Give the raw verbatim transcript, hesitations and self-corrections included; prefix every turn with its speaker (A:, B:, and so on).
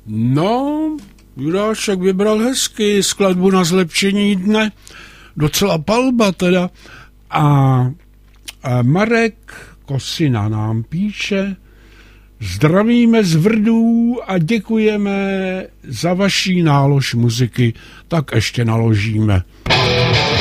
A: No, Judášek vybral hezky skladbu na zlepšení dne, docela palba teda. A, a Marek Kosina nám píše: zdravíme z Vrdů a děkujeme za vaší nálož muziky, tak ještě naložíme.